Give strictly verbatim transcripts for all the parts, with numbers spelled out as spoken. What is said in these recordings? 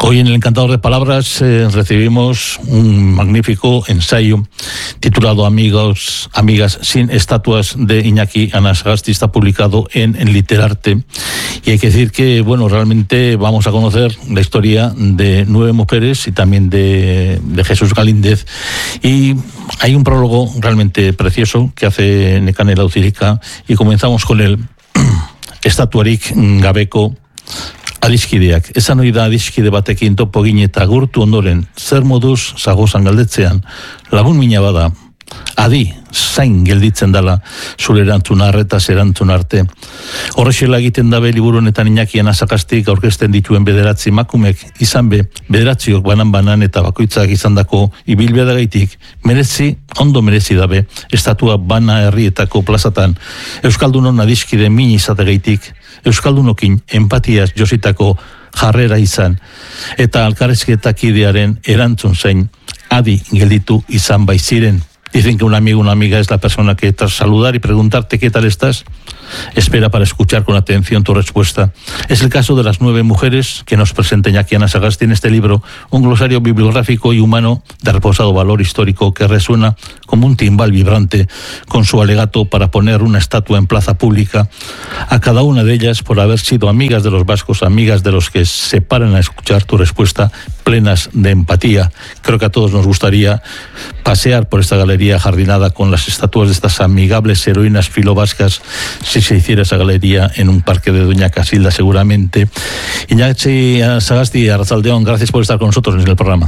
Hoy en el Encantador de Palabras eh, recibimos un magnífico ensayo titulado Amigos, Amigas sin estatuas, de Iñaki Anasagasti. Está publicado en, en Literarte, y hay que decir que, bueno, realmente vamos a conocer la historia de nueve mujeres y también de, de Jesús Galíndez, y hay un prólogo realmente precioso que hace Nekane Lauzirika, y comenzamos con el estatuarik gabeko adiskideak. Esan hori da adiskide batekin topo egin eta gurtu ondoren, zer moduz zagozan galdetzean, lagun mina bada, adi, zain gelditzen dala zure erantzuna arretaz erantzun arte. Horrexela egiten dabe liburu honetan Iñaki Anasagasti aurkezten dituen bederatzi emakumek, izan be, bederatziok banan-banan eta bakoitzak izandako ibilbidagaitik, merezi, ondo merezi dabe, estatua bana herrietako plazatan, Euskaldunon adiskide min izategaitik, Euskaldunokin empatiaz jositako jarrera izan, eta elkarrizketakidearen erantzun zein, adi gelditu izan baiziren. Dicen que un amigo o una amiga es la persona que, tras saludar y preguntarte qué tal estás, espera para escuchar con atención tu respuesta. Es el caso de las nueve mujeres que nos presenta Iñaki Anasagasti en este libro, un glosario bibliográfico y humano de reposado valor histórico que resuena como un timbal vibrante con su alegato para poner una estatua en plaza pública a cada una de ellas por haber sido amigas de los vascos, amigas de los que se paran a escuchar tu respuesta, plenas de empatía. Creo que a todos nos gustaría pasear por esta galería jardinada con las estatuas de estas amigables heroínas filovascas, si se hiciera esa galería en un parque de Doña Casilda, seguramente. Iñaki Anasagasti, Arratsaldeon, gracias por estar con nosotros en el programa.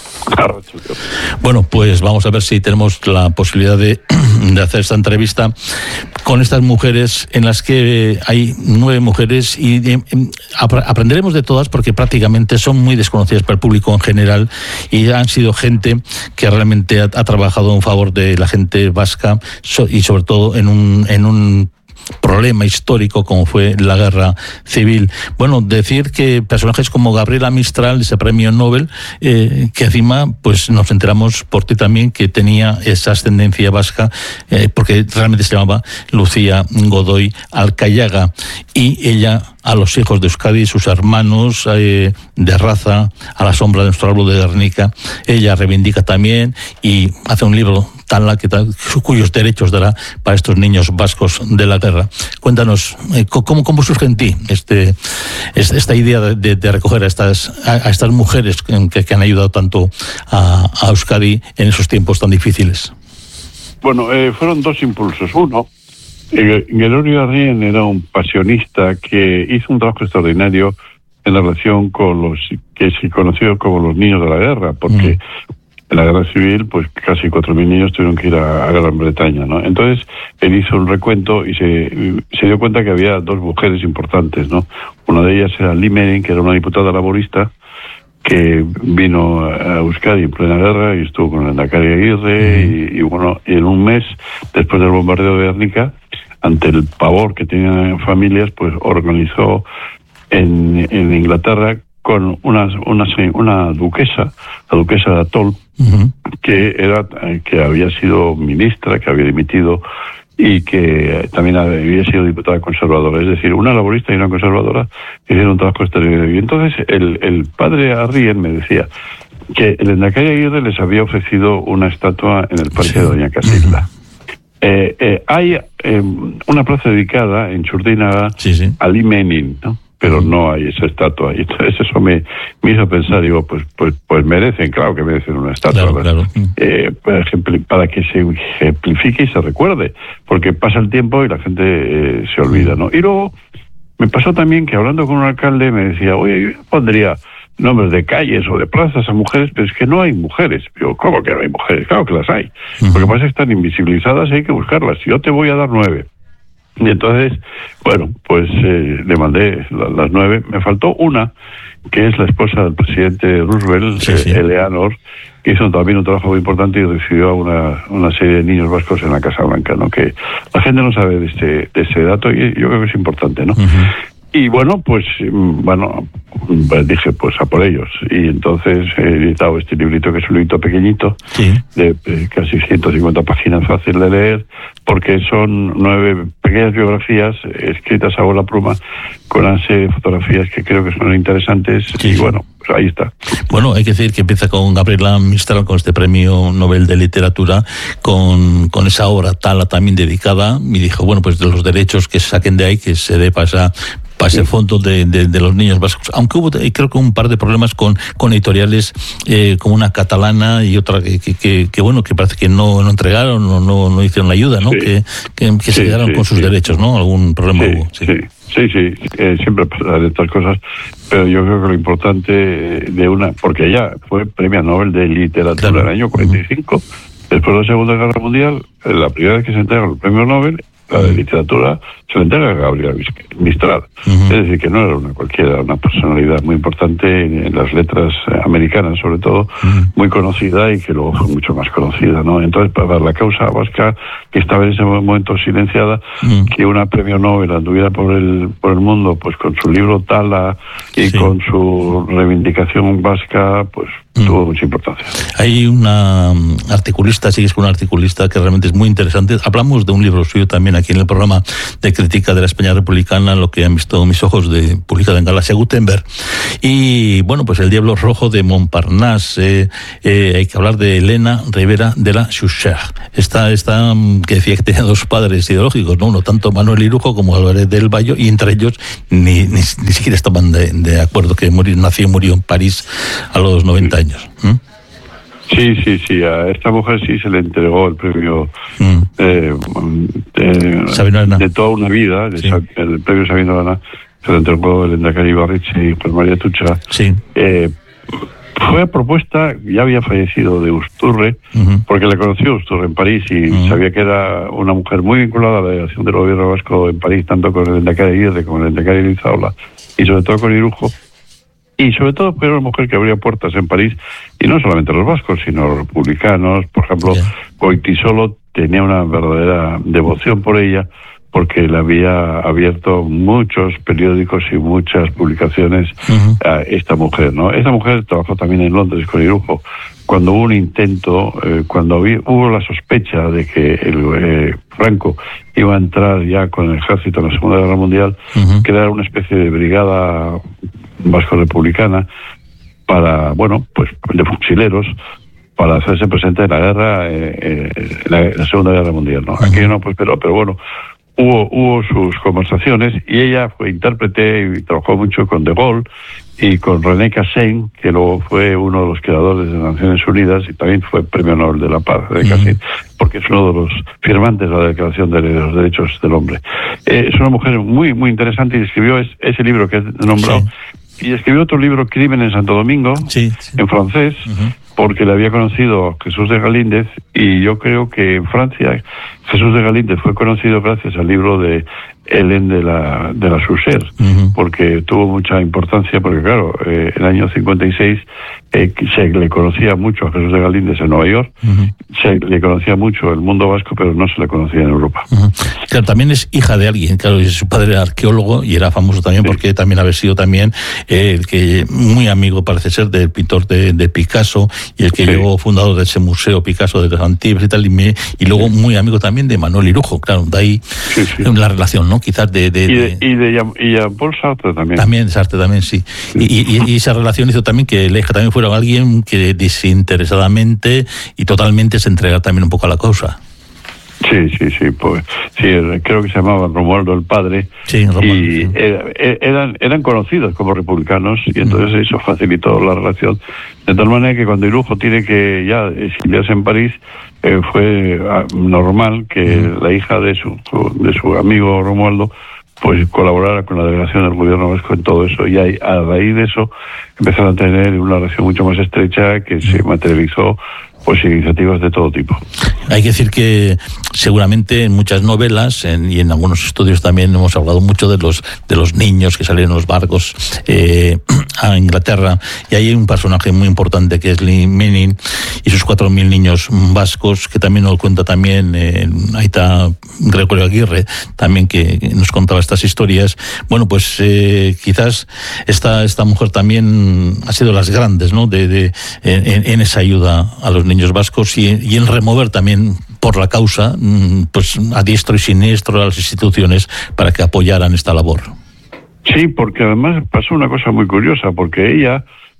Bueno, pues vamos a ver si tenemos la posibilidad de, de hacer esta entrevista con estas mujeres, en las que hay nueve mujeres, y eh, aprenderemos de todas porque prácticamente son muy desconocidas para el público en general, y han sido gente que realmente ha, ha trabajado en favor de la gente vasca, so, y sobre todo en un, en un problema histórico como fue la guerra civil. Bueno, decir que personajes como Gabriela Mistral, ese premio Nobel, eh, que encima pues nos enteramos por ti también que tenía esa ascendencia vasca, eh, porque realmente se llamaba Lucía Godoy Alcayaga, y ella a los hijos de Euskadi, sus hermanos eh, de raza, a la sombra de nuestro árbol de Guernica, ella reivindica también y hace un libro tan la que tal, cuyos derechos dará para estos niños vascos de la guerra. Cuéntanos, eh, ¿cómo, cómo surge en ti este, esta idea de, de recoger a estas, a, a estas mujeres que, que han ayudado tanto a, a Euskadi en esos tiempos tan difíciles? Bueno, eh, fueron dos impulsos. Uno, eh, Gregorio Arrien era un pasionista que hizo un trabajo extraordinario en la relación con los que se conoció como los niños de la guerra, porque mm. en la guerra civil, pues casi cuatro mil niños tuvieron que ir a, a Gran Bretaña, ¿no? Entonces, él hizo un recuento y se, se dio cuenta que había dos mujeres importantes, ¿no? Una de ellas era Lee Merin, que era una diputada laborista, que vino a Euskadi en plena guerra y estuvo con el Endacari Aguirre, y, y bueno, y en un mes, después del bombardeo de Guernica, ante el pavor que tenían familias, pues organizó en, en Inglaterra con una, una, una duquesa, la duquesa de Atholl, uh-huh. que era que había sido ministra, que había dimitido, y que también había sido diputada conservadora. Es decir, una laborista y una conservadora hicieron un trabajo extraordinario. Y entonces el, el padre Arrien me decía que el Endacari Aguirre les había ofrecido una estatua en el parque sí. de Doña Casilda. Uh-huh. Eh, eh, hay eh, una plaza dedicada en Churdínaga sí, sí. a Lee Menin, ¿no? Pero no hay esa estatua. Y entonces eso me, me hizo pensar, digo, pues, pues, pues merecen, claro que merecen una estatua. Claro, claro. Eh, por ejemplo, para que se ejemplifique y se recuerde, porque pasa el tiempo y la gente eh, se olvida, ¿no? Y luego me pasó también que hablando con un alcalde me decía, oye, yo pondría nombres de calles o de plazas a mujeres, pero es que no hay mujeres. Yo, ¿cómo que no hay mujeres? Claro que las hay. Uh-huh. Lo que pasa es que están invisibilizadas y hay que buscarlas. Yo te voy a dar nueve. Y entonces, bueno, pues eh, le mandé la, las nueve. Me faltó una, que es la esposa del presidente Roosevelt, sí, sí. Eh, Eleanor, que hizo también un trabajo muy importante y recibió a una, una serie de niños vascos en la Casa Blanca, ¿no? Que la gente no sabe de este, de este dato y yo creo que es importante, ¿no? Uh-huh. Y bueno, pues, bueno, pues dije, pues a por ellos. Y entonces he editado este librito, que es un librito pequeñito, sí. de eh, casi ciento cincuenta páginas, fácil de leer, porque son nueve pequeñas biografías escritas a bola pluma, con una serie de fotografías que creo que son interesantes. Sí. Y bueno, pues ahí está. Bueno, hay que decir que empieza con Gabriela Mistral, con este premio Nobel de Literatura, con, con esa obra Tala también dedicada, y dijo, bueno, pues de los derechos que se saquen de ahí, que se dé para esa para ese fondo de, de, de los niños vascos, aunque hubo creo que un par de problemas con, con editoriales eh, como una catalana y otra que, que, que, que bueno, que parece que no, no entregaron o no, no hicieron la ayuda, ¿no? Sí. Que, que, que sí, se quedaron sí, con sus sí. derechos, ¿no? Algún problema sí, hubo. Sí, sí, sí, sí. Eh, siempre pasan estas cosas, pero yo creo que lo importante de una, porque ella fue premio Nobel de Literatura claro. en el año cuarenta y cinco, uh-huh. después de la Segunda Guerra Mundial, la primera vez que se entrega el premio Nobel, la de literatura, se le entrega a Gabriela Mistral. Uh-huh. Es decir, que no era una cualquiera, una personalidad muy importante en las letras americanas, sobre todo, uh-huh. muy conocida y que luego fue mucho más conocida, ¿no? Entonces, para la causa vasca, que estaba en ese momento silenciada, uh-huh. que una premio Nobel anduviera por el por el mundo, pues con su libro Tala y sí. con su reivindicación vasca, pues uh-huh. tuvo mucha importancia. Hay una articulista, sigues con una articulista que realmente es muy interesante. Hablamos de un libro suyo también aquí en el programa de crítica de la España republicana, lo que han visto mis ojos, de publicado en Galaxia Gutenberg. Y bueno, pues El Diablo Rojo de Montparnasse. Eh, eh, hay que hablar de Elena Rivera de la Chaussée. Esta, esta que decía que tenía dos padres ideológicos, ¿no? Uno tanto Manuel Irujo como Álvarez del Valle, y entre ellos ni, ni, ni siquiera estaban de, de acuerdo, que murió, nació y murió en París a los noventa años. ¿Mm? Sí, sí, sí. A esta mujer sí se le entregó el premio mm. eh, de, de toda una vida, sí. el premio Sabino Arana, se le entregó el Lehendakari Ibarretxe y Juan María Tucha. Sí. Eh, fue a propuesta, ya había fallecido, de Usturre, uh-huh. porque le conoció Usturre en París y uh-huh. sabía que era una mujer muy vinculada a la delegación del gobierno vasco en París, tanto con el Lehendakari Aguirre como el Lehendakari Elizaola, y sobre todo con Irujo. Y sobre todo fue una mujer que abría puertas en París, y no solamente los vascos, sino los republicanos. Por ejemplo, yeah. Goytisolo tenía una verdadera devoción por ella, porque le había abierto muchos periódicos y muchas publicaciones uh-huh. a esta mujer, ¿no? Esta mujer trabajó también en Londres con Irujo. Cuando hubo un intento, eh, cuando vi, hubo la sospecha de que el eh, Franco iba a entrar ya con el ejército en la Segunda Guerra Mundial, uh-huh. crear una especie de brigada vasco-republicana para, bueno, pues de fusileros, para hacerse presente en la guerra, eh, eh, en, la, en la Segunda Guerra Mundial, ¿no? Uh-huh. Aquí no, pues, pero, pero bueno, hubo, hubo sus conversaciones, y ella fue intérprete y trabajó mucho con De Gaulle y con René Cassin, que luego fue uno de los creadores de las Naciones Unidas y también fue Premio Nobel de la Paz, René Cassin, uh-huh. porque es uno de los firmantes de la Declaración de los Derechos del Hombre. Eh, es una mujer muy, muy interesante, y escribió es, ese libro que he nombrado, sí. y escribió otro libro, Crimen en Santo Domingo, sí, sí. en francés, uh-huh. porque le había conocido a Jesús de Galíndez, y yo creo que en Francia Jesús de Galíndez fue conocido gracias al libro de Hélène de la de la Chaussée, uh-huh. porque tuvo mucha importancia, porque claro, eh, en el año cincuenta y seis eh, se le conocía mucho a Jesús de Galíndez en Nueva York, uh-huh. se le conocía mucho el mundo vasco, pero no se le conocía en Europa. Uh-huh. Claro, también es hija de alguien, claro, su padre era arqueólogo y era famoso también, sí. porque también había sido también eh, el que muy amigo, parece ser, del pintor de, de Picasso, y el que sí. llegó fundador de ese museo Picasso de los Antibes y tal, y, me, y luego sí. muy amigo también de Manuel Irujo, claro, de ahí sí, sí. la relación, ¿no? Quizás de... de, y de, y de y Jean-Paul Sartre también. También, Sartre también, sí. sí. Y, y, y esa relación hizo también que la hija también fuera alguien que desinteresadamente y totalmente se entregara también un poco a la causa. Sí, sí, sí, pues sí, creo que se llamaba Romualdo el padre, sí, Romualdo, y sí. eran eran conocidos como republicanos, y entonces mm. eso facilitó la relación, de tal manera que cuando Irujo tiene que ya exiliarse en París, eh, fue normal que mm. la hija de su, su de su amigo Romualdo pues colaborara con la delegación del gobierno vasco en todo eso, y ahí, a raíz de eso empezaron a tener una relación mucho más estrecha, que mm. se materializó pues iniciativas de todo tipo. Hay que decir que seguramente en muchas novelas en, y en algunos estudios también hemos hablado mucho de los de los niños que salen en los barcos eh, a Inglaterra, y ahí hay un personaje muy importante que es Lee Menin y sus cuatro mil niños vascos, que también nos cuenta también eh, ahí está Gregorio Aguirre también, que, que nos contaba estas historias. Bueno, pues eh, quizás esta esta mujer también ha sido las grandes, ¿no? de, de en, en esa ayuda a los niños vascos, y, y en remover también por la causa, pues a diestro y siniestro a las instituciones para que apoyaran esta labor. Sí, porque además pasó una cosa muy curiosa, porque ella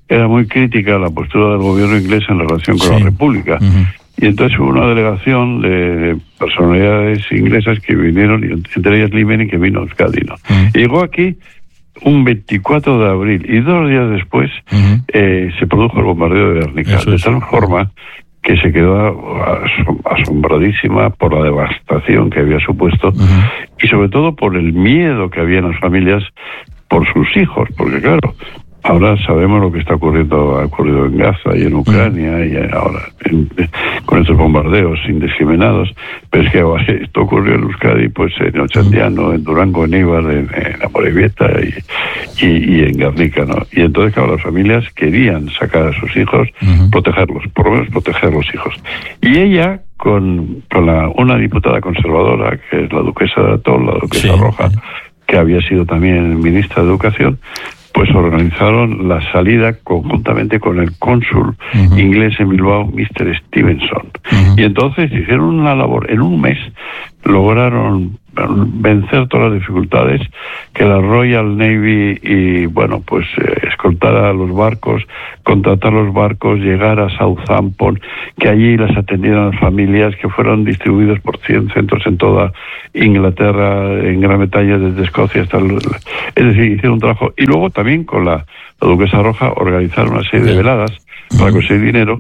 era muy crítica la postura del gobierno inglés en relación con sí. la República. Uh-huh. Y entonces hubo una delegación de personalidades inglesas que vinieron, y entre ellas Limeni, que vino a Euskadi, ¿no? Uh-huh. Y llegó aquí un veinticuatro de abril, y dos días después uh-huh. eh, se produjo el bombardeo de Guernica, Eso de tal es. forma que se quedó asom- asombradísima por la devastación que había supuesto, uh-huh. y sobre todo por el miedo que había en las familias por sus hijos, porque claro, ahora sabemos lo que está ocurriendo, ha ocurrido en Gaza y en Ucrania, uh-huh. y ahora en, con estos bombardeos indiscriminados, pero es que esto ocurrió en Euskadi, pues en Ochandiano, uh-huh. en Durango, en Ibar, en, en Amorebieta y, y, y en Guernica, ¿no? Y entonces, claro, las familias querían sacar a sus hijos, uh-huh. protegerlos, por lo menos proteger a los hijos. Y ella, con, con la, una diputada conservadora, que es la duquesa de Atol, la duquesa sí. Roja, que había sido también ministra de Educación, pues organizaron la salida conjuntamente con el cónsul uh-huh. inglés en Bilbao, mister Stevenson. Uh-huh. Y entonces hicieron una labor. En un mes lograron vencer todas las dificultades, que la Royal Navy y, bueno, pues eh, escoltara a los barcos, contratar los barcos, llegar a Southampton, que allí las atendieran las familias, que fueron distribuidos por cien centros en toda Inglaterra, en Gran Bretaña, desde Escocia hasta el, es decir, hicieron un trabajo. Y luego también con la, la Duquesa Roja organizaron una serie de veladas para conseguir dinero,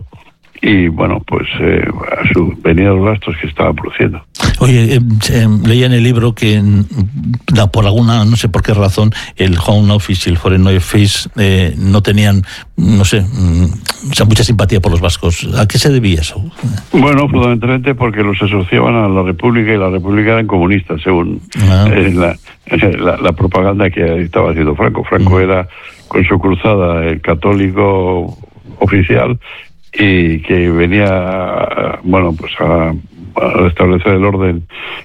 y bueno, pues eh, a su venida los gastos que estaba produciendo. Oye, eh, eh, leía en el libro que da, por alguna, no sé por qué razón, el Home Office y el Foreign Office eh, no tenían, no sé, mm, o sea, mucha simpatía por los vascos. ¿A qué se debía eso? Bueno, fundamentalmente porque los asociaban a la República, y la República eran comunistas, según ah. eh, la, la, la propaganda que estaba haciendo Franco. Franco mm. era, con su cruzada, el católico oficial, y que venía, bueno, pues a, a restablecer el orden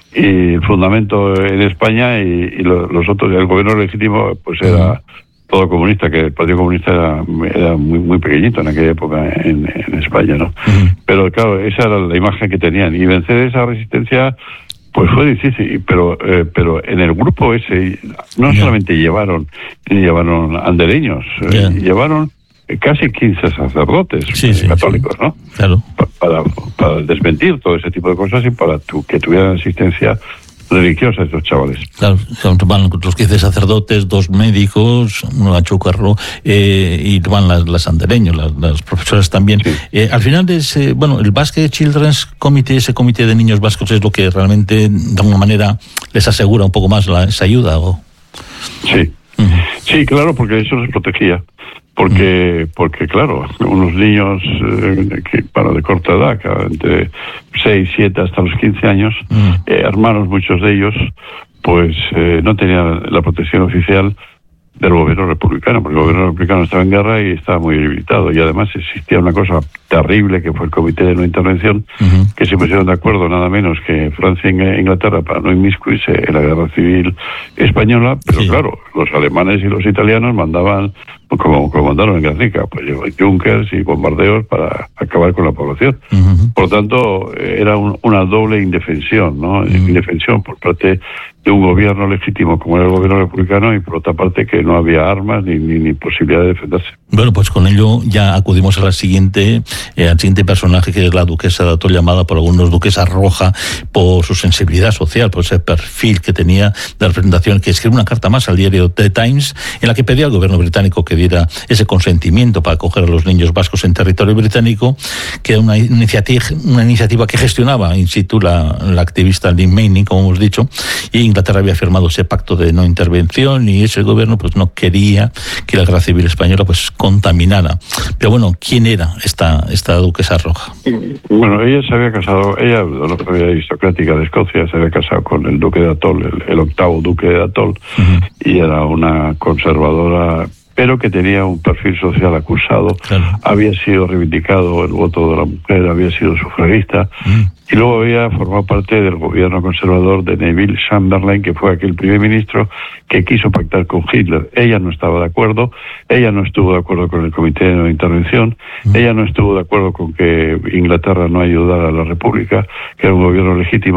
y el fundamento en España, y, y lo, los otros, el gobierno legítimo, pues era todo comunista, que el Partido Comunista era, era muy muy pequeñito en aquella época en, en España, ¿no? Uh-huh. Pero claro, esa era la imagen que tenían, y vencer esa resistencia pues fue difícil, pero eh, pero en el grupo ese no yeah. solamente llevaron llevaron andereños, yeah. eh, llevaron casi quince sacerdotes sí, sí, católicos, sí. ¿no? Claro. Para, para desmentir todo ese tipo de cosas y para tu, que tuvieran asistencia religiosa estos chavales. Claro, van los quince sacerdotes, dos médicos, uno achucarro, eh, y van las, las andereños, las, las profesoras también. Sí. Eh, al final, es, eh, bueno, el Basque Children's Committee, ese comité de niños vascos, es lo que realmente, de alguna manera, les asegura un poco más la, esa ayuda, ¿o? Sí. Uh-huh. Sí, claro, porque eso les protegía. Porque, porque claro, unos niños eh, que para de corta edad, entre seis, siete hasta los quince años, mm. eh, hermanos muchos de ellos, pues eh, no tenían la protección oficial del gobierno republicano, porque el gobierno republicano estaba en guerra y estaba muy debilitado, y además existía una cosa terrible que fue el Comité de No Intervención, uh-huh. que se pusieron de acuerdo nada menos que Francia e Inglaterra para no inmiscuirse en la guerra civil española, pero sí. claro, los alemanes y los italianos mandaban, como, como mandaron en Guernica, pues Junkers y bombardeos para acabar con la población. Uh-huh. Por lo tanto, era un, una doble indefensión, ¿no? Uh-huh. Indefensión por parte de un gobierno legítimo como era el gobierno republicano, y por otra parte que no había armas ni, ni, ni posibilidad de defenderse. Bueno, pues con ello ya acudimos a la siguiente, eh, al siguiente personaje, que es la duquesa de Atol, llamada por algunos duquesa roja, por su sensibilidad social, por ese perfil que tenía de representación, que escribe una carta más al diario The Times, en la que pedía al gobierno británico que diera ese consentimiento para acoger a los niños vascos en territorio británico, que era una iniciativa, una iniciativa que gestionaba in situ la, la activista Lynn Manning, como hemos dicho, y Inglaterra había firmado ese pacto de no intervención, y ese gobierno pues no quería que la guerra civil española pues contaminara. Pero bueno, ¿quién era esta esta duquesa roja? Bueno, ella se había casado, ella, la familia aristocrática de Escocia, se había casado con el duque de Atol, el, el octavo duque de Atol, uh-huh. y era una conservadora, pero que tenía un perfil social acusado, claro. Había sido reivindicado el voto de la mujer, había sido sufragista, mm. y luego había formado parte del gobierno conservador de Neville Chamberlain, que fue aquel primer ministro que quiso pactar con Hitler. Ella no estaba de acuerdo, ella no estuvo de acuerdo con el Comité de No Intervención, mm. ella no estuvo de acuerdo con que Inglaterra no ayudara a la República, que era un gobierno legítimo,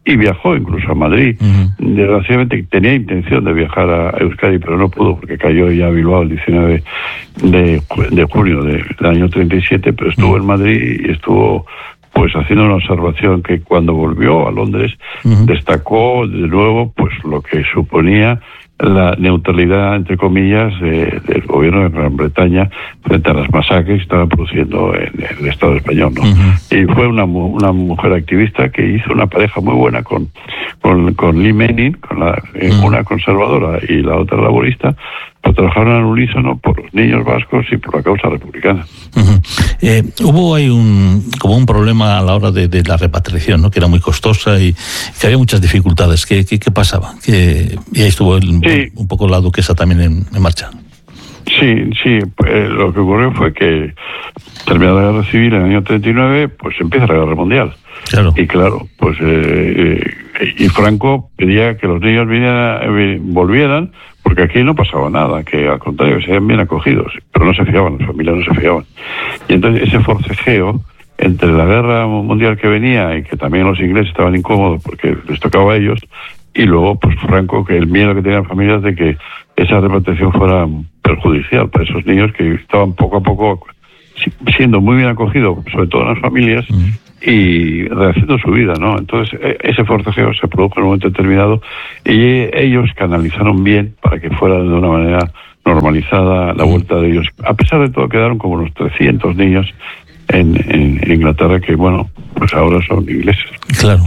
y viajó incluso a Madrid. Uh-huh. Desgraciadamente tenía intención de viajar a Euskadi, pero no pudo porque cayó ya a Bilbao el diecinueve de, de junio de, del año treinta y siete, pero estuvo uh-huh. en Madrid y estuvo pues haciendo una observación que cuando volvió a Londres uh-huh. destacó de nuevo pues lo que suponía la neutralidad, entre comillas, de, del gobierno de Gran Bretaña frente a las masacres que estaban produciendo en, en el Estado español, ¿no? Uh-huh. Y fue una una mujer activista que hizo una pareja muy buena con con, con Lee Manning, con la, uh-huh. una conservadora y la otra laborista, pues trabajaron al unísono por los niños vascos y por la causa republicana. Uh-huh. Eh, hubo ahí un como un problema a la hora de, de la repatriación, ¿no? Que era muy costosa y que había muchas dificultades. ¿Qué, qué, qué pasaba? Que, y ahí estuvo el, sí. un poco la duquesa también en, en marcha. Sí, sí. Pues, lo que ocurrió fue que terminada la guerra civil en el año treinta y nueve, pues empieza la guerra mundial. Claro. Y claro, pues eh, eh, y Franco pedía que los niños vinieran, eh, volvieran, porque aquí no pasaba nada, que al contrario, que sean bien acogidos, pero no se fiaban, las familias no se fiaban. Y entonces ese forcejeo entre la guerra mundial que venía y que también los ingleses estaban incómodos porque les tocaba a ellos, y luego pues Franco, que el miedo que tenían las familias de que esa repatriación fuera perjudicial para esos niños que estaban poco a poco siendo muy bien acogidos, sobre todo en las familias, mm. y rehaciendo su vida, ¿no? Entonces ese forcejeo se produjo en un momento determinado y ellos canalizaron bien para que fuera de una manera normalizada la vuelta de ellos. A pesar de todo quedaron como unos trescientos niños en, en, en Inglaterra que, bueno, pues ahora son ingleses. Claro.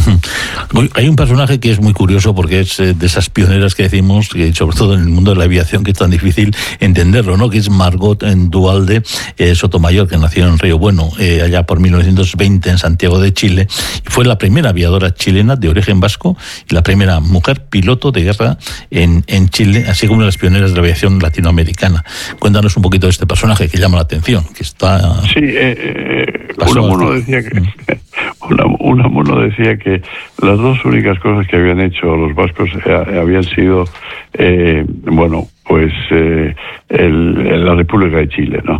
Hay un personaje que es muy curioso porque es de esas pioneras que decimos, que sobre todo en el mundo de la aviación, que es tan difícil entenderlo, ¿no? Que es Margot Duhalde eh, Sotomayor, que nació en Río Bueno, eh, allá por mil novecientos veinte en Santiago de Chile, y fue la primera aviadora chilena de origen vasco y la primera mujer piloto de guerra en, en Chile, así como una de las pioneras de la aviación latinoamericana. Cuéntanos un poquito de este personaje que llama la atención, que está... Sí, eh, eh, Unamuno decía que... Unamuno decía que las dos únicas cosas que habían hecho los vascos eh, habían sido, eh, bueno, pues eh, el, la República de Chile, ¿no?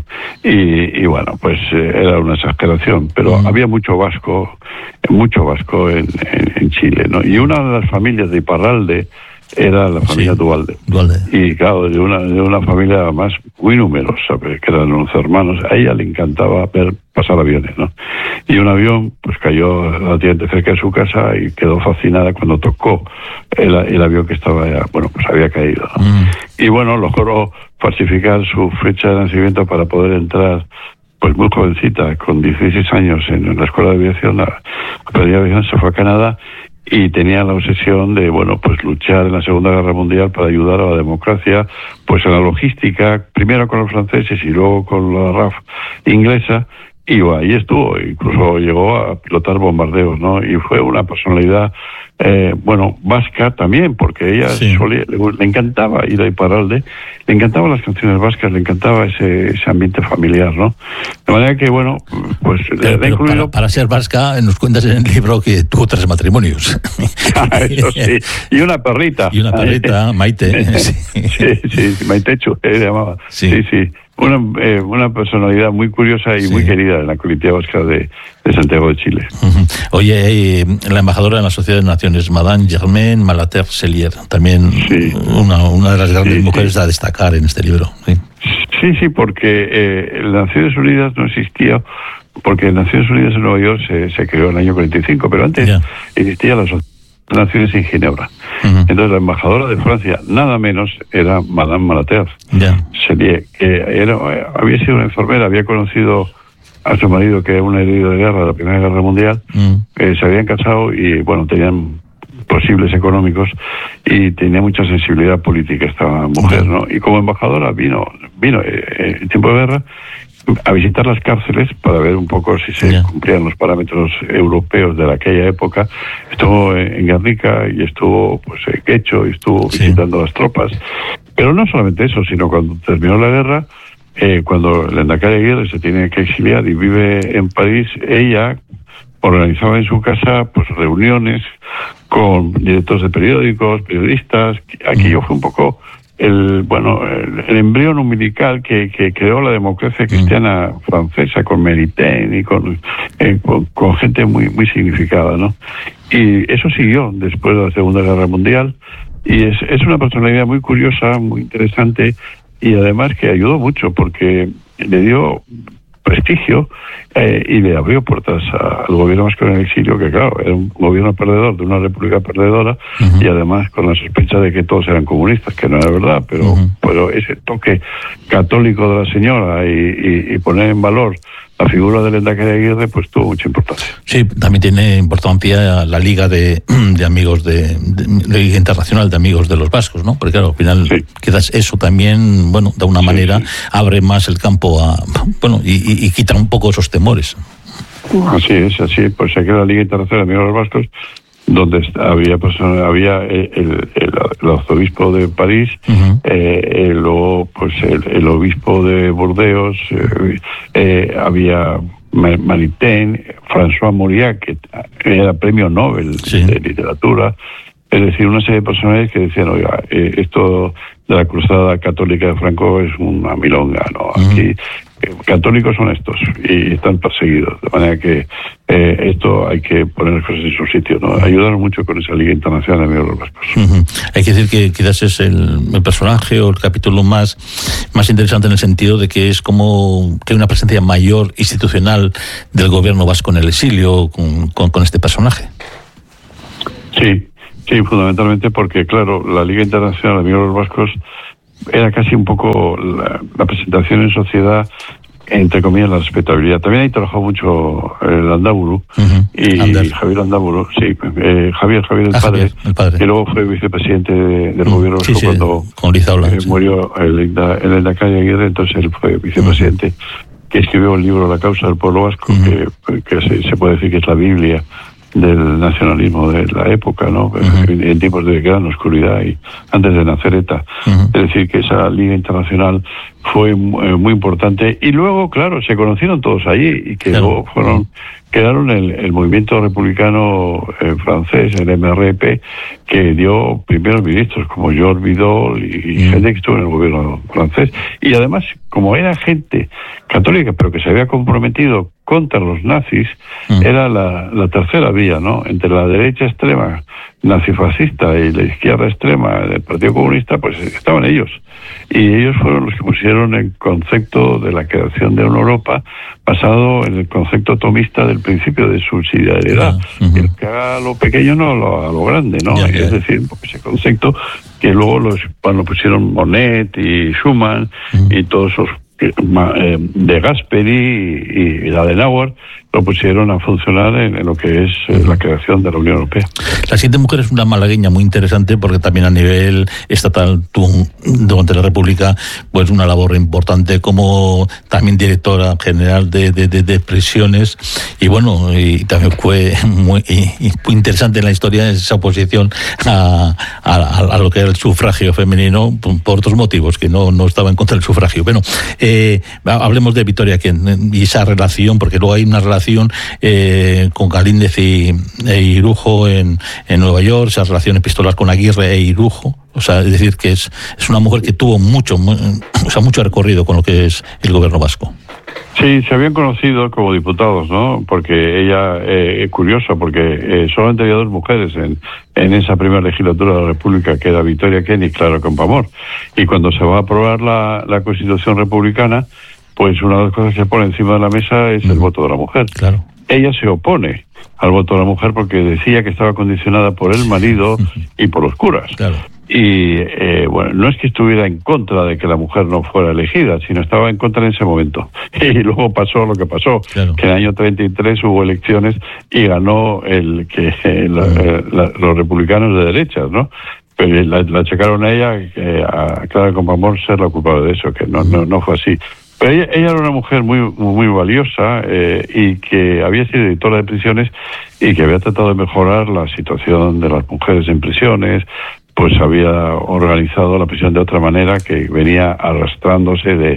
Y, y bueno, pues eh, era una exageración, pero mm. había mucho vasco, mucho vasco en, en, en Chile, ¿no? Y una de las familias de Iparralde era la familia sí, Duhalde. Duhalde. Y claro, de una, de una familia además muy numerosa, que eran unos hermanos. A ella le encantaba ver pasar aviones, ¿no? Y un avión pues cayó relativamente cerca de su casa y quedó fascinada cuando tocó el, el avión que estaba ya, bueno, pues había caído, ¿no? Mm. Y bueno, logró falsificar su fecha de nacimiento para poder entrar, pues muy jovencita, con dieciséis años en la escuela de aviación, la aprendía aviación, se fue a Canadá y tenía la obsesión de, bueno, pues luchar en la Segunda Guerra Mundial para ayudar a la democracia, pues en la logística, primero con los franceses y luego con la R A F inglesa, y bueno, ahí estuvo, incluso llegó a pilotar bombardeos, ¿no? Y fue una personalidad, eh, bueno, vasca también, porque ella sí. solía, le, le encantaba ir a Iparralde, le encantaban las canciones vascas, le encantaba ese, ese ambiente familiar, ¿no? De manera que, bueno, pues... Pero, pero incluido... para, para ser vasca, nos cuentas en el libro que tuvo tres matrimonios. Ah, eso sí, y una perrita. Y una perrita, Maite. Sí, sí, sí, Maitechu, se llamaba. Sí, sí. sí. Una, eh, una personalidad muy curiosa y sí. muy querida en la comitiva vasca de, de Santiago de Chile. Uh-huh. Oye, eh, la embajadora de la Sociedad de Naciones, Madame Germaine Malater-Sellier, también sí. una, una de las grandes sí, mujeres sí. a destacar en este libro. Sí, sí, sí porque eh, en las Naciones Unidas no existía, porque en Naciones Unidas en Nueva York se, se creó en el año cuarenta y cinco, pero antes yeah. existía la Sociedad Naciones en Ginebra. Uh-huh. Entonces la embajadora de Francia, nada menos, era Madame Malater. Yeah. Sellier, que era, había sido una enfermera, había conocido a su marido, que era un herido de guerra de la Primera Guerra Mundial, uh-huh. eh, se habían casado y, bueno, tenían posibles económicos y tenía mucha sensibilidad política esta mujer, uh-huh. ¿no? Y como embajadora vino, vino eh, en tiempo de guerra a visitar las cárceles para ver un poco si se yeah. cumplían los parámetros europeos de aquella época. Estuvo en Guernica y estuvo pues en Quecho y estuvo sí. visitando las tropas. Pero no solamente eso, sino cuando terminó la guerra, eh, cuando la Endacari Aguirre se tiene que exiliar y vive en París, ella organizaba en su casa pues reuniones con directores de periódicos, periodistas. Aquello fue un poco el bueno el, el embrión umbilical que, que creó la democracia cristiana mm. francesa con Maritain y con, eh, con, con gente muy muy significada, ¿no? Y eso siguió después de la Segunda Guerra Mundial, y es, es una personalidad muy curiosa, muy interesante, y además que ayudó mucho porque le dio prestigio eh, y le abrió puertas a, al gobierno vasco en el exilio, que claro, era un gobierno perdedor de una república perdedora, uh-huh. y además con la sospecha de que todos eran comunistas, que no era verdad, pero, uh-huh. pero ese toque católico de la señora y, y, y poner en valor la figura del Lehendakari Aguirre, pues tuvo mucha importancia. Sí, también tiene importancia la Liga de, de Amigos de, de, de Liga Internacional de Amigos de los Vascos, ¿no? Porque claro, al final sí. quizás eso también, bueno, de una sí, manera sí. abre más el campo a, bueno, y, y, y quita un poco esos temores. Así es, así, pues se crea la Liga Internacional de Amigos de los Vascos, donde había pues, había el, el, el arzobispo de París, uh-huh. eh, el, luego pues el, el obispo de Burdeos, eh, eh, había Maritain, François Mauriac, que era premio Nobel sí. de literatura, es decir, una serie de personajes que decían, oiga, eh, esto de la cruzada católica de Franco es una milonga, ¿no? Uh-huh. Aquí eh, católicos son estos y están perseguidos, de manera que eh, esto hay que poner las cosas en su sitio, ¿no? Ayudaron mucho con esa Liga Internacional de Amigos de los Vascos. Uh-huh. Hay que decir que quizás es el, el personaje o el capítulo más, más interesante en el sentido de que es como que hay una presencia mayor institucional del gobierno vasco en el exilio con, con, con este personaje. Sí. Sí, fundamentalmente porque, claro, la Liga Internacional de Amigos de los Vascos era casi un poco la, la presentación en sociedad, entre comillas, la respetabilidad. También ahí trabajó mucho el Landaburu, uh-huh. y Ander. Javier Landaburu, sí, eh, Javier, Javier el, ah, padre, Javier, el padre, que luego fue vicepresidente de, del uh-huh. gobierno sí, sí, cuando eh, sí. murió el, el Lehendakari Aguirre, entonces él fue vicepresidente, uh-huh. que escribió el libro La causa del pueblo vasco, uh-huh. que, que se, se puede decir que es la Biblia del nacionalismo de la época, ¿no? Uh-huh. En, en tiempos de gran oscuridad y antes de nacer ETA. Uh-huh. Es decir, que esa Liga Internacional fue muy, muy importante. Y luego, claro, se conocieron todos allí y que claro. luego fueron, quedaron el, el movimiento republicano eh, francés, el M R P, que dio primeros ministros como Georges Vidal y, y uh-huh. gente que estuvo en el gobierno francés. Y además, como era gente católica, pero que se había comprometido contra los nazis, uh-huh. era la, la tercera vía, ¿no? Entre la derecha extrema nazifascista y la izquierda extrema del Partido Comunista, pues estaban ellos. Y ellos fueron los que pusieron el concepto de la creación de una Europa basado en el concepto tomista del principio de subsidiariedad. Uh-huh. El que haga lo pequeño no lo, a lo grande, ¿no? Yeah, yeah. Es decir, ese concepto que luego los, bueno, pusieron Monet y Schuman uh-huh. y todos esos de Gasperi y, y la de Adenauer lo pusieron a funcionar en, en lo que es uh-huh. la creación de la Unión Europea. La Siete Mujeres es una malagueña muy interesante porque también a nivel estatal tuvo durante la República pues una labor importante como también directora general de, de, de, de prisiones y bueno, y también fue muy, y, y muy interesante en la historia esa oposición a, a, a lo que era el sufragio femenino por otros motivos, que no, no estaba en contra del sufragio. Bueno, eh, hablemos de Victoria Kent y esa relación, porque luego hay una relación Eh, con Galíndez y e Irujo en, en Nueva York, esa relación epistolar con Aguirre e Irujo, o sea, es decir, que es, es una mujer que tuvo mucho, muy, o sea, mucho recorrido con lo que es el gobierno vasco. Sí, se habían conocido como diputados, ¿no? Porque ella, eh, es curiosa, porque eh, solamente había dos mujeres en, en esa primera legislatura de la República, que era Victoria Kent y Clara Campoamor. Y cuando se va a aprobar la, la Constitución republicana, pues una de las cosas que se pone encima de la mesa es el mm. voto de la mujer. Claro. Ella se opone al voto de la mujer porque decía que estaba condicionada por el marido y por los curas. Claro. Y eh, bueno, no es que estuviera en contra de que la mujer no fuera elegida, sino estaba en contra en ese momento. Y luego pasó lo que pasó, claro. que en el año treinta y tres hubo elecciones y ganó el que eh, la, eh, la, los republicanos de derechas, ¿no? Pero la, la achacaron a ella, eh, a Clara Campoamor, ser la culpable de eso, que no, no, no fue así. Pero ella, ella era una mujer muy muy valiosa eh, y que había sido editora de prisiones y que había tratado de mejorar la situación de las mujeres en prisiones, pues había organizado la prisión de otra manera que venía arrastrándose de,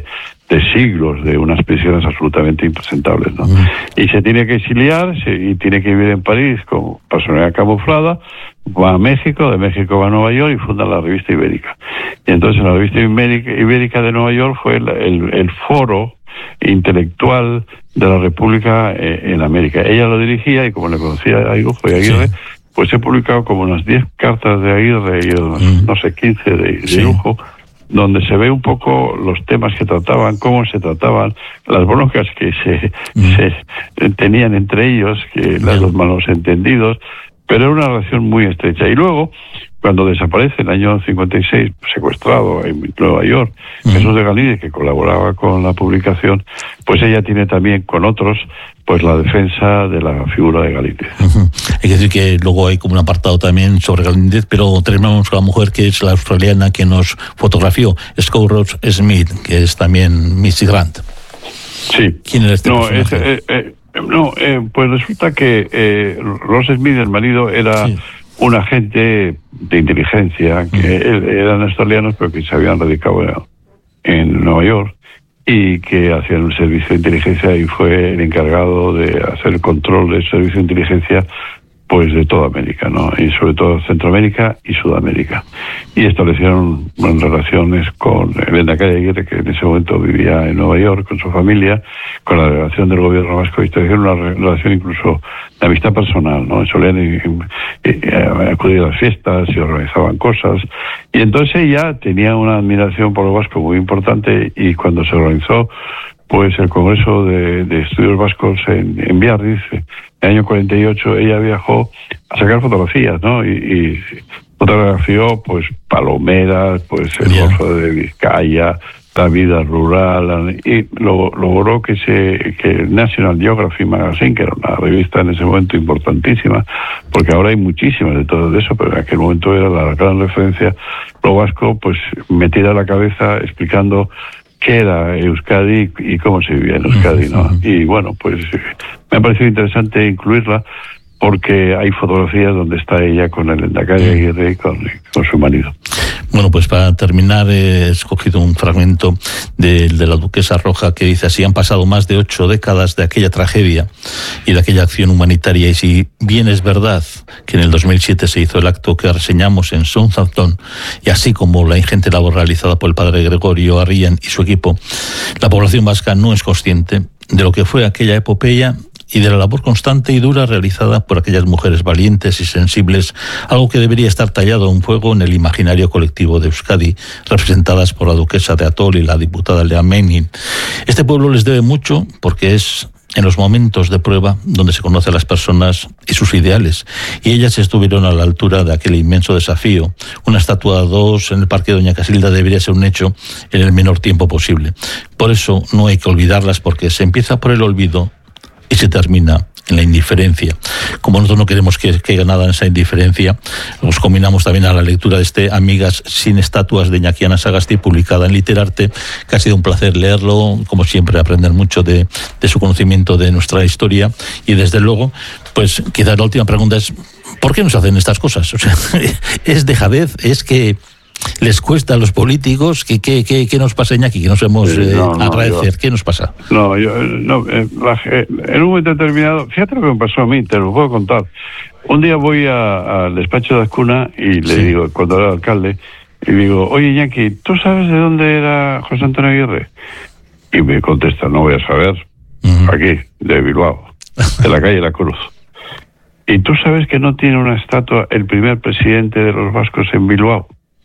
de siglos, de unas prisiones absolutamente impresentables, ¿no? Mm. Y se tiene que exiliar se, y tiene que vivir en París como personalidad camuflada, va a México, de México va a Nueva York y funda la revista Ibérica. Y entonces la revista Ibérica, Ibérica de Nueva York fue el, el, el foro intelectual de la República eh, en América. Ella lo dirigía y como le conocía a Aguirre, Aguirre sí. pues he publicado como unas diez cartas de Aguirre y unas, mm. no sé, quince de, de sí. lujo, donde se ve un poco los temas que trataban, cómo se trataban, las broncas que se, mm. se tenían entre ellos, que yeah. los malos entendidos, pero era una relación muy estrecha. Y luego, cuando desaparece en el año cincuenta y seis, secuestrado en Nueva York, uh-huh. Jesús de Galíndez, que colaboraba con la publicación, pues ella tiene también con otros pues la defensa de la figura de Galíndez. Uh-huh. Hay que decir que luego hay como un apartado también sobre Galíndez, pero tenemos a la mujer que es la australiana que nos fotografió, Scott Smith, que es también Missy Grant. Sí. ¿Quién era este no, personaje? Es, eh, eh, no, eh, pues resulta que eh, Ross Smith, el marido, era... Sí. un agente de inteligencia, que mm. eran australianos, pero que se habían radicado en Nueva York y que hacían un servicio de inteligencia y fue el encargado de hacer el control del servicio de inteligencia pues de toda América, ¿no? Y sobre todo Centroamérica y Sudamérica. Y establecieron bueno, relaciones con Elena Calle Aguirre, que en ese momento vivía en Nueva York con su familia, con la delegación del gobierno vasco, y establecieron una re- relación incluso de amistad personal, ¿no? Solían y, y, y, acudir a las fiestas y organizaban cosas. Y entonces ella tenía una admiración por lo vasco muy importante, y cuando se organizó pues el Congreso de, de Estudios Vascos en, en Biarritz, en el año cuarenta y ocho, ella viajó a sacar fotografías, ¿no? Y, y fotografió, pues, palomeras, pues, el yeah. Golfo de Vizcaya, la vida rural, y lo, logró que se que el National Geographic Magazine, que era una revista en ese momento importantísima, porque ahora hay muchísimas de todo eso, pero en aquel momento era la gran referencia, lo vasco, pues, metida a la cabeza explicando qué era Euskadi y cómo se vivía en Euskadi, ¿no? Y bueno, pues me ha parecido interesante incluirla porque hay fotografías donde está ella con el Lehendakari Aguirre y con, con su marido. Bueno, pues para terminar he escogido un fragmento de, de la Duquesa Roja que dice así: han pasado más de ocho décadas de aquella tragedia y de aquella acción humanitaria, y si bien es verdad que en el dos mil siete se hizo el acto que reseñamos en Southampton, y así como la ingente labor realizada por el padre Gregorio Arrien y su equipo, la población vasca no es consciente de lo que fue aquella epopeya y de la labor constante y dura realizada por aquellas mujeres valientes y sensibles, algo que debería estar tallado en fuego en el imaginario colectivo de Euskadi, representadas por la duquesa de Atol y la diputada Lea Menin. Este pueblo les debe mucho porque es en los momentos de prueba donde se conoce a las personas y sus ideales, y ellas estuvieron a la altura de aquel inmenso desafío. Una estatua dos en el Parque Doña Casilda debería ser un hecho en el menor tiempo posible. Por eso no hay que olvidarlas, porque se empieza por el olvido y se termina en la indiferencia. Como nosotros no queremos que caiga nada en esa indiferencia, nos combinamos también a la lectura de este Amigas sin estatuas de Iñaki Anasagasti, publicada en Literarte, que ha sido un placer leerlo, como siempre aprender mucho de, de su conocimiento de nuestra historia, y desde luego, pues quizás la última pregunta es ¿por qué nos hacen estas cosas? O sea, es dejadez, es que les cuesta a los políticos. ¿Qué, qué, qué, qué nos pasa, Iñaki? Que nos hemos eh, no, no, agradecer. Yo, ¿Qué nos pasa? No, yo, no eh, en un momento determinado, fíjate lo que me pasó a mí, te lo puedo contar. Un día voy al despacho de Azcuna y le sí. digo, cuando era alcalde, y digo, oye, Iñaki, ¿tú sabes de dónde era José Antonio Aguirre? Y me contesta, no voy a saber. Uh-huh. Aquí, de Bilbao, de la calle La Cruz. ¿Y tú sabes que no tiene una estatua el primer presidente de los vascos en Bilbao?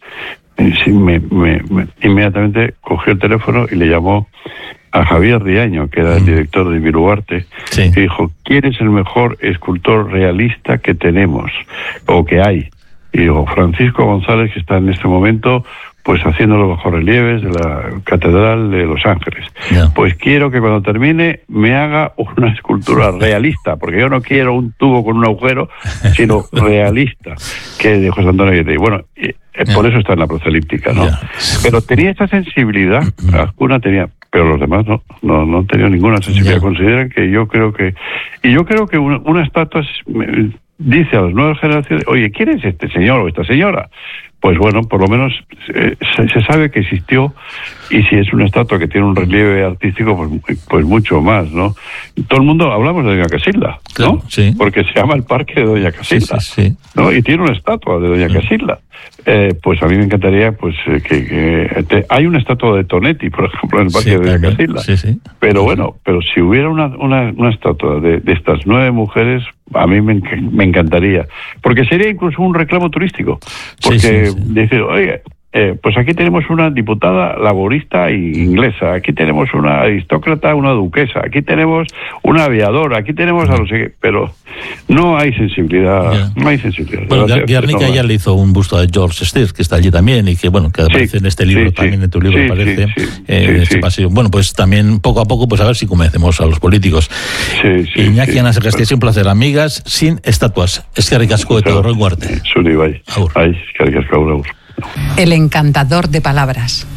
Y sí, me, me, me, inmediatamente cogió el teléfono y le llamó a Javier Riaño, que era el director de Viruarte, sí. y dijo, ¿quién es el mejor escultor realista que tenemos o que hay? Y digo, Francisco González, que está en este momento pues haciendo los bajorrelieves de la Catedral de Los Ángeles. Yeah. Pues quiero que cuando termine me haga una escultura realista, porque yo no quiero un tubo con un agujero, sino realista, que de José Antonio Aguirre. Y bueno, eh, yeah. por eso está en la proselíptica, ¿no? Yeah. Pero tenía esa sensibilidad, alguna tenía, pero los demás no, no, no han tenido ninguna sensibilidad. Yeah. Consideran que yo creo que, y yo creo que una, una estatua es, dice a las nuevas generaciones, oye, ¿quién es este señor o esta señora? pues bueno, por lo menos eh, se, se sabe que existió, y si es una estatua que tiene un relieve artístico, pues, pues mucho más, ¿no? Todo el mundo hablamos de Doña Casilda, ¿no? Claro, sí. Porque se llama el Parque de Doña Casilda, sí, sí, sí. ¿no? Y tiene una estatua de Doña Sí. Casilda. Eh, pues a mí me encantaría, pues, eh, que, que te, hay una estatua de Tonetti, por ejemplo, en el Parque Sí, de Doña también. Casilda. Sí, sí. Pero bueno, pero si hubiera una, una, una estatua de, de estas nueve mujeres, a mí me, enc- me encantaría. Porque sería incluso un reclamo turístico. Porque Sí, sí, sí. decir, oye, eh, pues aquí tenemos una diputada laborista e inglesa, aquí tenemos una aristócrata, una duquesa, aquí tenemos una aviadora, aquí tenemos a los... Pero no hay sensibilidad, Ya. no hay sensibilidad. Bueno, Gracias, Guernica no, ya le hizo un busto a George Steers, que está allí también, y que, bueno, que aparece Sí, en este libro, sí, también sí. en tu libro Sí, aparece, sí, sí. eh, Sí, este sí. paseo. Bueno, pues también, poco a poco, pues a ver si convencemos a los políticos. Sí, sí, Iñaki sí. Anas Gasteiz, un placer. Amigas sin estatuas. Es que ricasco de todo, Ron Guarte. Zuri, bai. Agur. Bai, eskerrik asko, agur, agur. El encantador de palabras.